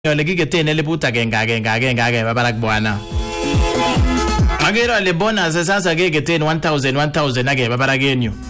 ole kiketen 1,100 babarak bwana. Agere ole bonus sasa keketen 1,000 akeba barak en yu.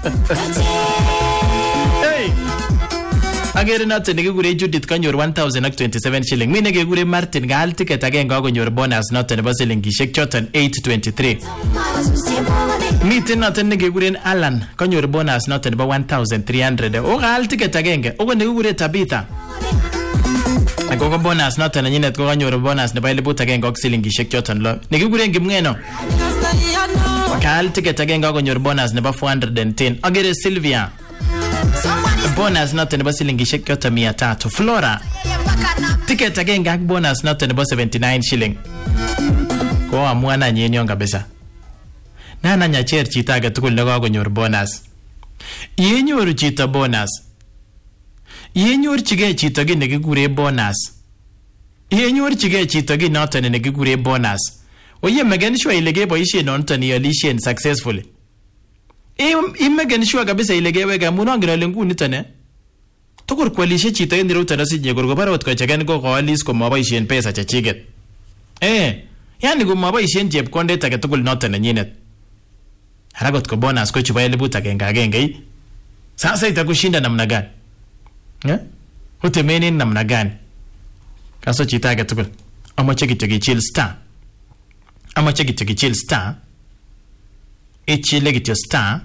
Hey. Agere noton nekikure Judith kanyor 1,027 shilling. Mi nekekure Martin kaal ticket agenge akonyor bonus noton nebo silingishek choton 823. Miten noton nekekuren Alan kanyor bonus noton nebo 1,300. O kaal ticket agenge. Oko nekikure Tabitha. Ako bonus noton nenyinet ko kanyor bonus nebo 1,000 ak silingishek choton lo. Nekikuren Kimngeno. Kaal ticket agenge akonyor bonus nebo 410. Agere Sylvia. Bonus noton nebo silingishek choton 300. Flora. Ticket agenge ak bonus noton nebo 79 shilling. Ko amwana nyenyon kabisa. Nana nyacher chito age tugul nekakonyor bonus. Yenyoru chito bonus. Yenyorchigei chito ki nekikure bonus. Yenyorchigei chito ki noton nekikure bonus. Oye megen sure ile keboisien noton iolisien successfully. Imegen sure kabisa ile keweke amun angen ole nguni tone. Tugul kwalishe chito en route na sinye korkobare ot kocheken ko koalis komaboisien pesa chechiget. Yani komaboisien chepkondet age tugul noton nenyinet. Haragot ko bonus ko chupa 1,100. Sasa itakushinda namna gani? Utemeni namna gani? Kaso chito age tugul. Amache kityo kichil star. Amache kityo kichil star. Ichile kityo star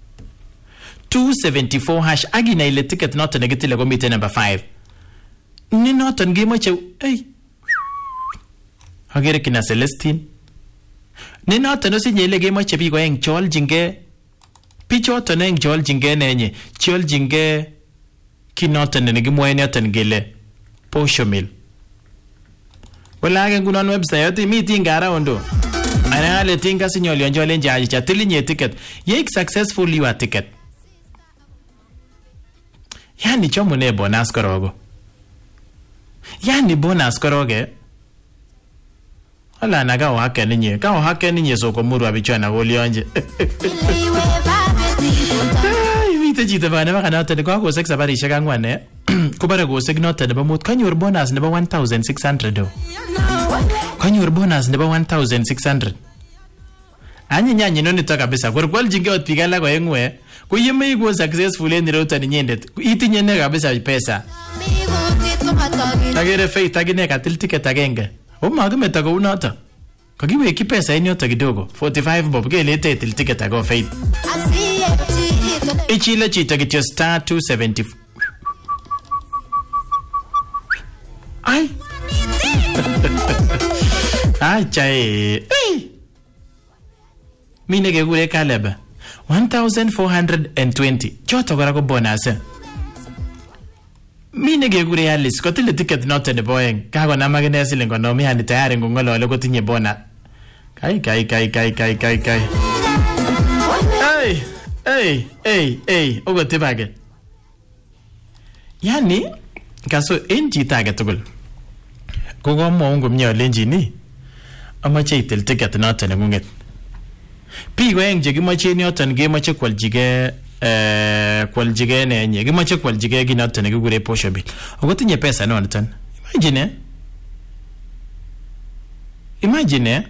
274 hash agina ile ticket noton nekitile komite number 5. Ni noton gemache agere kina Celestine. Ni noton osinye ile gemache biko eng choljinge. Pichoton eng choljinge nenye. Choljinge kinoton nekimwoe noton kele posho mill. Wala ake ngunon website mi tinga around. Anale tinga sinyoli onjole njaji cha tilinye ticket. Yek successful your ticket. Yani chomune bonus korogo. Yani bonus koroge. Wala naga wake ninye. Kao hake ninye soko muru wabichwana golionje. Mite chito bane baka noton ko kosek sabarishek angwan kubare kosek noton nebo mut kanyor bonus nebo 1,600. Kanyor bonus nebo 1,600. Anyi nonito kabisa korkwalchinge ot biik alak oeng'we ko yemei ko successful en route ninyendet itinye ne kabisa pesa. Agere Faith agine katil ticket agenge. Makimeto kou noto. Kakiwekyi pesa en yoto kidogo 45 bob kelete til ticket ago Faith. Ichile chito kityo star 270. Ay. Ay chai. Mine kekure Caleb 1,420. Choto kora ko bonus. Mine kekure Alice kotile ticket noton nebo oeng. Kakonam akine siling konom yani tayari ngongolole kotinye bonus. Kai. Hey, okotibage. Yani kaso en chito age tugul. Kokomwaun komye olenjini amache itil ticket noton nengunget. Biik oeng chekimoche en yoton kemoche kwaljige nenye. Kimoche kwaljige ki noton nekikure posho bill. Ako tinye pesa noton. Imagine.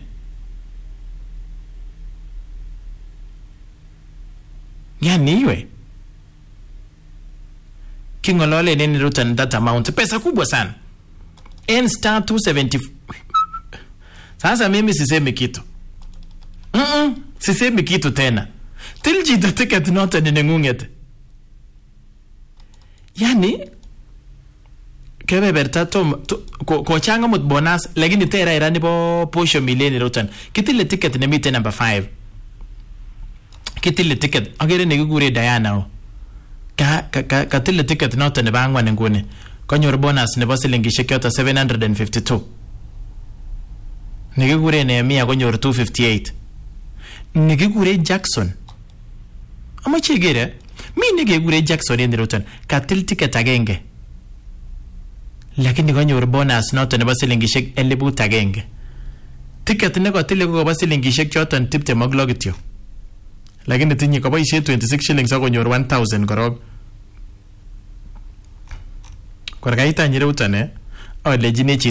Yani iwe kingolole nini rutan that amount pesa kubwa sana en star 270. Sasa mimi sisemi kitu sisemi kitu tena tiljita ticket noton nengunget. Yani kebeberta ko changa mut bonus lakini tera irani bo posho mileni rutan kitile ticket nemite number 5. Kitile ticket agere nekikure Diana katile ticket noton nebo angwan nguni kanyor bonus nebo silingishek choto 752. Nekikure Nehemia kanyor 258. Nekikure Jackson amache igere mi nekikure Jackson en roton katil ticket agenge lakini kanyor bonus noton nebo silingishek 1,000. Ticket nekotile ko silingishek choton 26 kityo. Lakini tinye kaboisie 26 shillings akonyor 1,000 korok. Korkaita nyire utane alejini